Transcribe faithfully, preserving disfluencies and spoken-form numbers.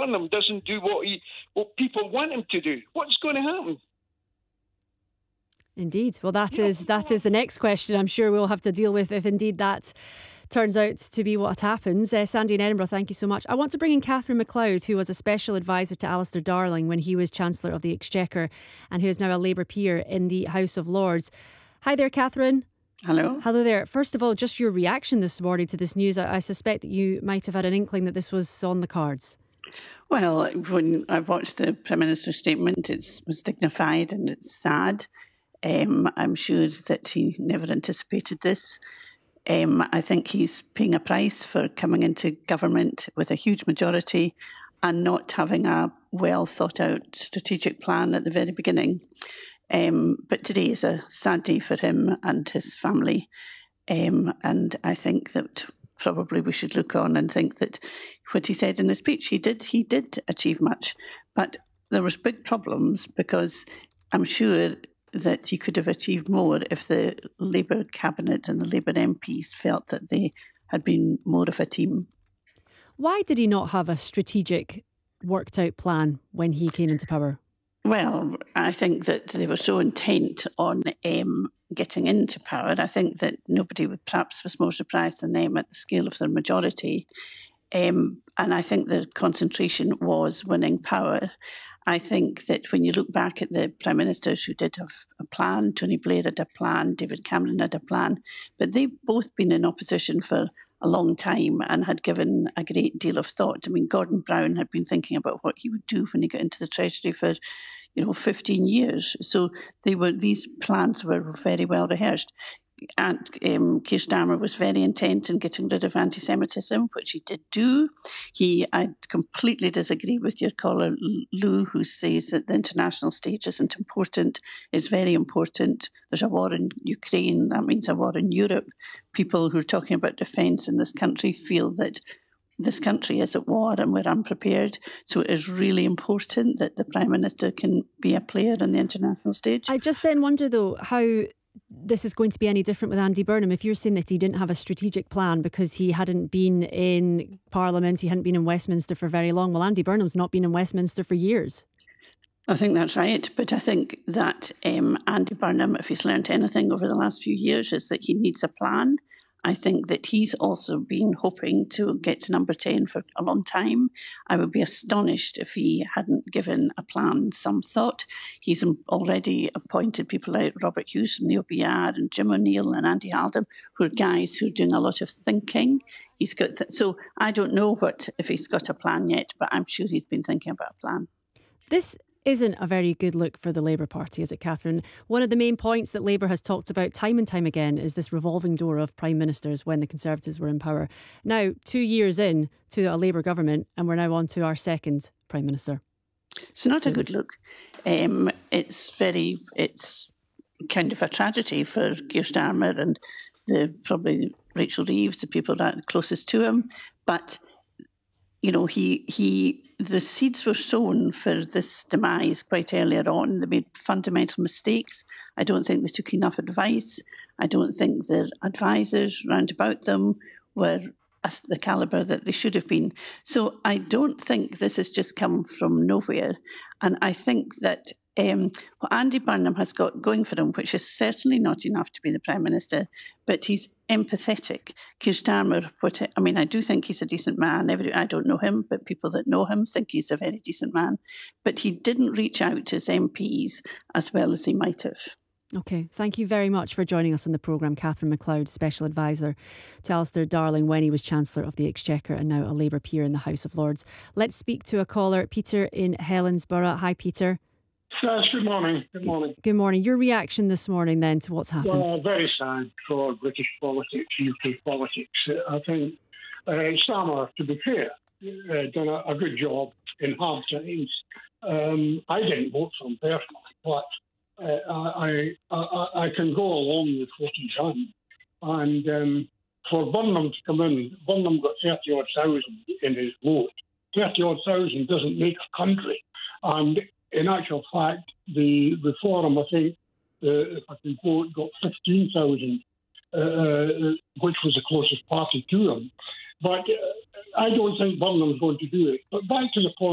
Burnham doesn't do what he, what people want him to do, what's going to happen? Indeed. Well, that is that is the next question I'm sure we'll have to deal with if indeed that turns out to be what happens. Uh, Sandy in Edinburgh, thank you so much. I want to bring in Catherine MacLeod, who was a special advisor to Alistair Darling when he was Chancellor of the Exchequer and who is now a Labour peer in the House of Lords. Hi there, Catherine. Hello. Hello there. First of all, just your reaction this morning to this news. I, I suspect that you might have had an inkling that this was on the cards. Well, when I watched the Prime Minister's statement, it was dignified and it's sad. Um, I'm sure that he never anticipated this. Um, I think he's paying a price for coming into government with a huge majority and not having a well thought out strategic plan at the very beginning. Um, but today is a sad day for him and his family. Um, and I think that probably we should look on and think that what he said in his speech, he did, he did achieve much. But there was big problems because I'm sure that he could have achieved more if the Labour cabinet and the Labour M Ps felt that they had been more of a team. Why did he not have a strategic, worked out plan when he came into power? Well, I think that they were so intent on um, getting into power. I think that nobody would perhaps was more surprised than them at the scale of their majority. Um, and I think the concentration was winning power. I think that when you look back at the Prime Ministers who did have a plan, Tony Blair had a plan, David Cameron had a plan, but they've both been in opposition for a long time and had given a great deal of thought. I mean, Gordon Brown had been thinking about what he would do when he got into the Treasury for, you know, fifteen years. So they were these plans were very well rehearsed. And um, Keir Starmer was very intent in getting rid of anti-Semitism, which he did do. He, I completely disagree with your caller, Lou, who says that the international stage isn't important. It's very important. There's a war in Ukraine. That means a war in Europe. People who are talking about defence in this country feel that this country is at war and we're unprepared. So it is really important that the Prime Minister can be a player on the international stage. I just then wonder, though, how this is going to be any different with Andy Burnham. If you're saying that he didn't have a strategic plan because he hadn't been in Parliament, he hadn't been in Westminster for very long. Well, Andy Burnham's not been in Westminster for years. I think that's right. But I think that um, Andy Burnham, if he's learned anything over the last few years, is that he needs a plan. I think that he's also been hoping to get to number ten for a long time. I would be astonished if he hadn't given a plan some thought. He's already appointed people like Robert Hughes from the O B R and Jim O'Neill and Andy Haldom, who are guys who are doing a lot of thinking. He's got th- so I don't know what if he's got a plan yet, but I'm sure he's been thinking about a plan. This isn't a very good look for the Labour Party, is it, Catherine? One of the main points that Labour has talked about time and time again is this revolving door of Prime Ministers when the Conservatives were in power. Now, two years in to a Labour government, and we're now on to our second Prime Minister. It's not so, a good look. Um, it's very, it's kind of a tragedy for Keir Starmer and the probably Rachel Reeves, the people that are closest to him. But, you know, he he... the seeds were sown for this demise quite earlier on. They made fundamental mistakes. I don't think they took enough advice. I don't think their advisors round about them were the calibre that they should have been. So I don't think this has just come from nowhere. And I think that um, what Andy Burnham has got going for him, which is certainly not enough to be the Prime Minister, but he's empathetic. Keir Starmer, what, I mean, I do think he's a decent man. Every, I don't know him, but people that know him think he's a very decent man. But he didn't reach out to his M Ps as well as he might have. OK, thank you very much for joining us on the programme. Catherine MacLeod, Special Advisor to Alistair Darling when he was Chancellor of the Exchequer and now a Labour peer in the House of Lords. Let's speak to a caller, Peter in Helensburgh. Hi, Peter. Yes, good morning. Good morning. Good morning. Your reaction this morning then to what's happened? Well, very sad for British politics, U K politics. I think uh, Starmer, to be fair, uh, done a, a good job in hard times. Um, I didn't vote for him personally, but uh, I, I I can go along with what he's done. And um, for Burnham to come in, Burnham got thirty odd thousand in his vote. thirty odd thousand doesn't make a country. And in actual fact, the Reform, I think, uh, if I can quote, got fifteen thousand, uh, which was the closest party to him. But uh, I don't think Burnham's going to do it. But back to the point.